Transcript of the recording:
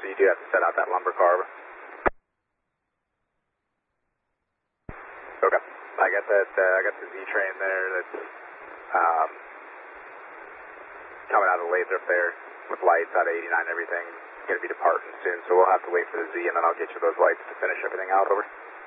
so you do have to set out that lumber car. Okay. I got that. I got the Z train there. That's coming out of the laser up there with lights out of 89 and everything. Going to be departing soon, so we'll have to wait for the Z, and then I'll get you those lights to finish everything out. Over.